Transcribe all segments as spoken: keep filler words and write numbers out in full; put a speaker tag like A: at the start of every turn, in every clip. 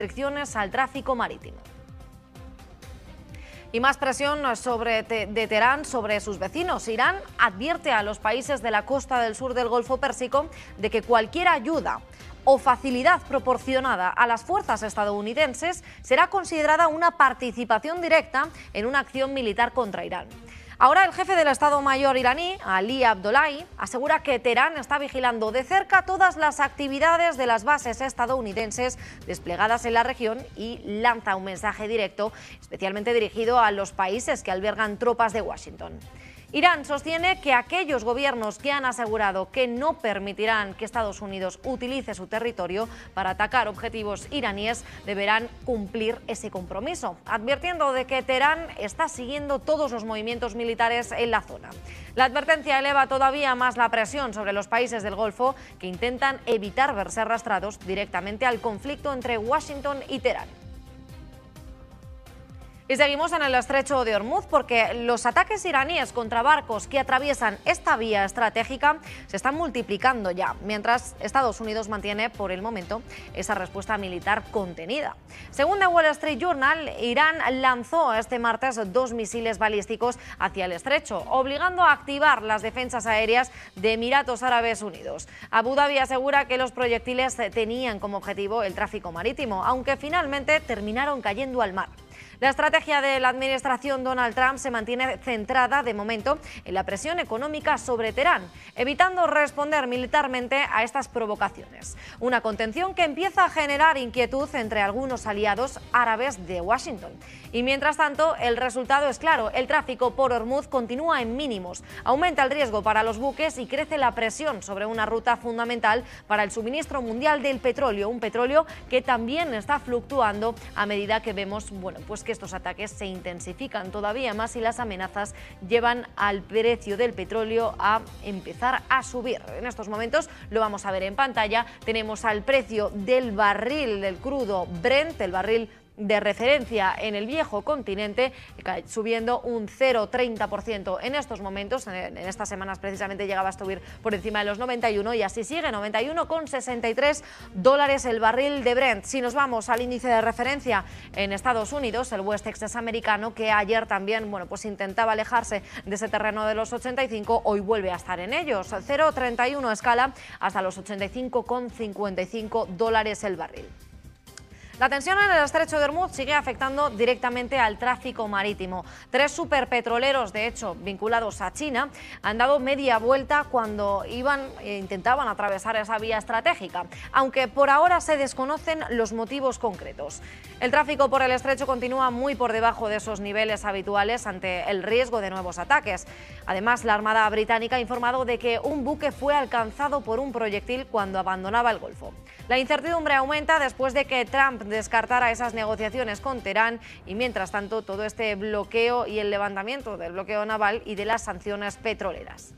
A: restricciones al tráfico marítimo. Y más presión sobre de Teherán sobre sus vecinos. Irán advierte a los países de la costa del sur del Golfo Pérsico de que cualquier ayuda o facilidad proporcionada a las fuerzas estadounidenses será considerada una participación directa en una acción militar contra Irán. Ahora el jefe del Estado Mayor iraní, Ali Abdollahi, asegura que Teherán está vigilando de cerca todas las actividades de las bases estadounidenses desplegadas en la región y lanza un mensaje directo, especialmente dirigido a los países que albergan tropas de Washington. Irán sostiene que aquellos gobiernos que han asegurado que no permitirán que Estados Unidos utilice su territorio para atacar objetivos iraníes deberán cumplir ese compromiso, advirtiendo de que Teherán está siguiendo todos los movimientos militares en la zona. La advertencia eleva todavía más la presión sobre los países del Golfo que intentan evitar verse arrastrados directamente al conflicto entre Washington y Teherán. Y seguimos en el estrecho de Ormuz porque los ataques iraníes contra barcos que atraviesan esta vía estratégica se están multiplicando ya, mientras Estados Unidos mantiene por el momento esa respuesta militar contenida. Según The Wall Street Journal, Irán lanzó este martes dos misiles balísticos hacia el estrecho, obligando a activar las defensas aéreas de Emiratos Árabes Unidos. Abu Dhabi asegura que los proyectiles tenían como objetivo el tráfico marítimo, aunque finalmente terminaron cayendo al mar. La estrategia de la administración Donald Trump se mantiene centrada, de momento, en la presión económica sobre Teherán, evitando responder militarmente a estas provocaciones. Una contención que empieza a generar inquietud entre algunos aliados árabes de Washington. Y mientras tanto, el resultado es claro: el tráfico por Ormuz continúa en mínimos, aumenta el riesgo para los buques y crece la presión sobre una ruta fundamental para el suministro mundial del petróleo, un petróleo que también está fluctuando a medida que vemos, bueno, pues que estos ataques se intensifican todavía más y las amenazas llevan al precio del petróleo a empezar a subir. En estos momentos lo vamos a ver en pantalla. Tenemos al precio del barril del crudo Brent, el barril de referencia en el viejo continente, subiendo un cero coma treinta por ciento en estos momentos. En estas semanas precisamente llegaba a subir por encima de los noventa y uno y así sigue, noventa y uno coma sesenta y tres dólares el barril de Brent. Si nos vamos al índice de referencia en Estados Unidos, el West Texas americano, que ayer también, bueno, pues intentaba alejarse de ese terreno de los ochenta y cinco, hoy vuelve a estar en ellos. cero coma treinta y uno escala hasta los ochenta y cinco coma cincuenta y cinco dólares el barril. La tensión en el estrecho de Ormuz sigue afectando directamente al tráfico marítimo. Tres superpetroleros, de hecho, vinculados a China, han dado media vuelta cuando iban e intentaban atravesar esa vía estratégica, aunque por ahora se desconocen los motivos concretos. El tráfico por el estrecho continúa muy por debajo de esos niveles habituales ante el riesgo de nuevos ataques. Además, la Armada británica ha informado de que un buque fue alcanzado por un proyectil cuando abandonaba el Golfo. La incertidumbre aumenta después de que Trump descartara esas negociaciones con Teherán y, mientras tanto, todo este bloqueo y el levantamiento del bloqueo naval y de las sanciones petroleras.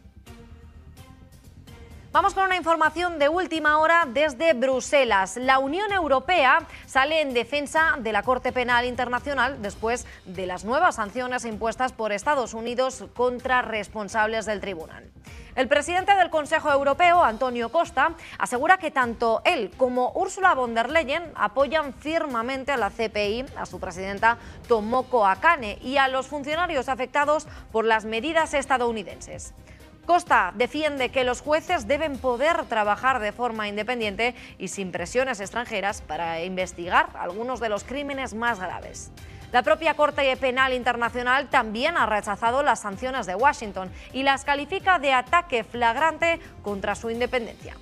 A: Vamos con una información de última hora desde Bruselas. La Unión Europea sale en defensa de la Corte Penal Internacional después de las nuevas sanciones impuestas por Estados Unidos contra responsables del tribunal. El presidente del Consejo Europeo, Antonio Costa, asegura que tanto él como Ursula von der Leyen apoyan firmemente a la C P I, a su presidenta Tomoko Akane y a los funcionarios afectados por las medidas estadounidenses. Costa defiende que los jueces deben poder trabajar de forma independiente y sin presiones extranjeras para investigar algunos de los crímenes más graves. La propia Corte Penal Internacional también ha rechazado las sanciones de Washington y las califica de ataque flagrante contra su independencia.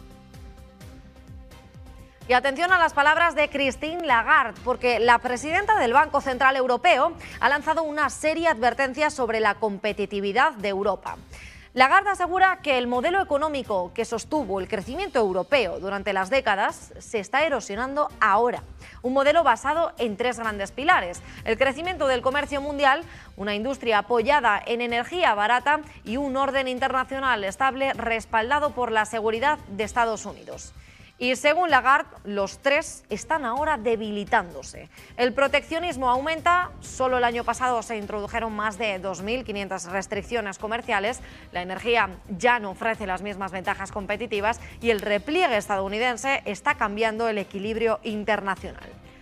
A: Y atención a las palabras de Christine Lagarde, porque la presidenta del Banco Central Europeo ha lanzado una seria advertencia sobre la competitividad de Europa. Lagarde asegura que el modelo económico que sostuvo el crecimiento europeo durante las décadas se está erosionando ahora. Un modelo basado en tres grandes pilares: el crecimiento del comercio mundial, una industria apoyada en energía barata y un orden internacional estable respaldado por la seguridad de Estados Unidos. Y según Lagarde, los tres están ahora debilitándose. El proteccionismo aumenta. Solo el año pasado se introdujeron más de dos mil quinientas restricciones comerciales. La energía ya no ofrece las mismas ventajas competitivas y el repliegue estadounidense está cambiando el equilibrio internacional.